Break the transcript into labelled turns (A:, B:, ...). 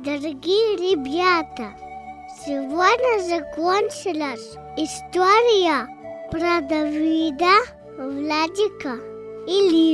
A: Дорогие ребята, сегодня закончилась история про Давида, Владика и Лизу.